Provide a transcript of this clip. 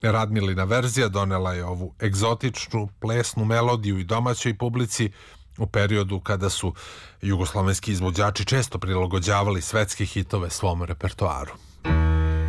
Radmilina verzija donela je ovu egzotičnu plesnu melodiju i domaćoj publici u periodu kada su jugoslovenski izvođači često prilagođavali svetske hitove svom repertoaru.